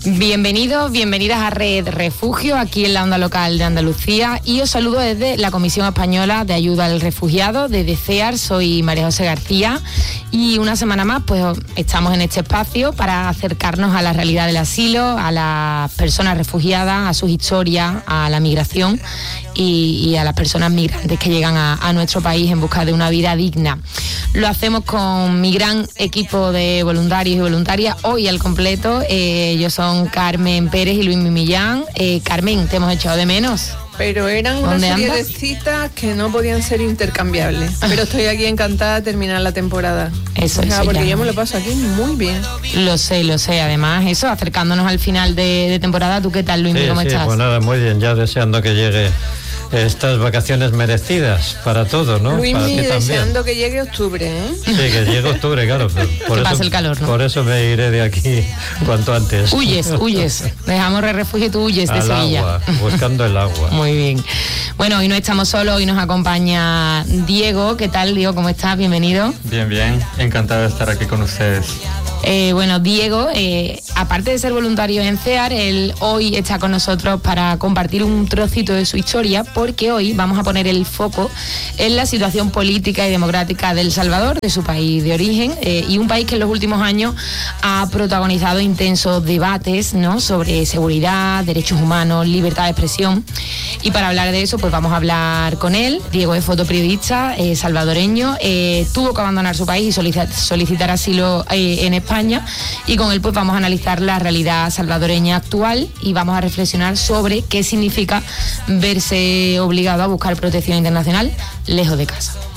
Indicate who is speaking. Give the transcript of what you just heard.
Speaker 1: Bienvenidos, bienvenidas a Red Refugio, aquí en la onda local de Andalucía, y os saludo desde la Comisión Española de Ayuda al Refugiado, desde CEAR. Soy María José García y una semana más pues estamos en este espacio para acercarnos a la realidad del asilo, a las personas refugiadas, a sus historias, a la migración y a las personas migrantes que llegan a nuestro país en busca de una vida digna. Lo hacemos con mi gran equipo de voluntarios y voluntarias, hoy al completo. Ellos son Carmen Pérez y Luis Millán. Carmen, te hemos echado de menos.
Speaker 2: Pero eran una serie de citas que no podían ser intercambiables. Pero estoy aquí encantada de terminar la temporada.
Speaker 1: Eso,
Speaker 2: porque yo me lo paso aquí muy bien.
Speaker 1: Lo sé. Además, eso, acercándonos al final de temporada. ¿Tú qué tal, Luis? ¿Cómo estás?
Speaker 3: Pues nada, muy bien. Ya deseando que llegue estas vacaciones merecidas para todos, ¿no?
Speaker 2: Luis,
Speaker 3: para ti
Speaker 2: deseando
Speaker 3: también.
Speaker 2: que llegue octubre, ¿eh?
Speaker 3: Sí, que llegue octubre, claro. Por eso,
Speaker 1: pasa el calor, ¿no?
Speaker 3: Por eso me iré de aquí cuanto antes.
Speaker 1: Huyes. Dejamos Red Refugio y tú huyes de Sevilla.
Speaker 3: Agua, buscando el agua.
Speaker 1: Muy bien. Bueno, hoy no estamos solos, hoy nos acompaña Diego. ¿Qué tal, Diego? ¿Cómo estás? Bienvenido.
Speaker 4: Bien. Encantado de estar aquí con ustedes.
Speaker 1: Bueno, Diego, aparte de ser voluntario en CEAR, él hoy está con nosotros para compartir un trocito de su historia, porque hoy vamos a poner el foco en la situación política y democrática de El Salvador, de su país de origen, y un país que en los últimos años ha protagonizado intensos debates, ¿no?, sobre seguridad, derechos humanos, libertad de expresión. Y para hablar de eso, pues vamos a hablar con él. Diego es fotoperiodista salvadoreño, tuvo que abandonar su país y solicitar asilo en España, y con él pues vamos a analizar la realidad salvadoreña actual y vamos a reflexionar sobre qué significa verse obligado a buscar protección internacional lejos de casa.